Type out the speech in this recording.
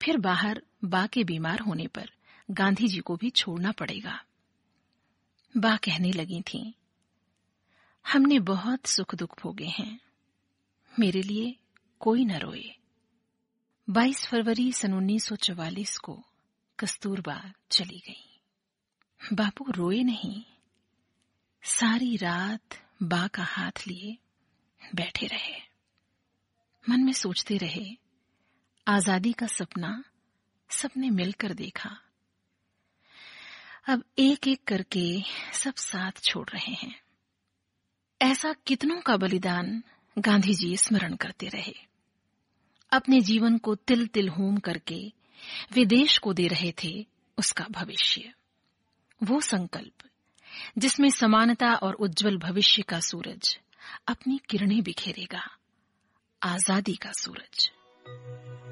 फिर बाहर बा के बीमार होने पर गांधी जी को भी छोड़ना पड़ेगा। बा कहने लगी थीं, हमने बहुत सुख दुख भोगे हैं, मेरे लिए कोई न रोए। 22 फरवरी सन 1944 को कस्तूरबा चली गई। बापू रोए नहीं, सारी रात बा का हाथ लिए बैठे रहे। मन में सोचते रहे, आजादी का सपना सबने मिलकर देखा, अब एक एक करके सब साथ छोड़ रहे हैं। ऐसा कितनों का बलिदान गांधी जी स्मरण करते रहे। अपने जीवन को तिल तिल होम करके वे देश को दे रहे थे उसका भविष्य, वो संकल्प जिसमें समानता और उज्जवल भविष्य का सूरज अपनी किरणें बिखेरेगा, आजादी का सूरज।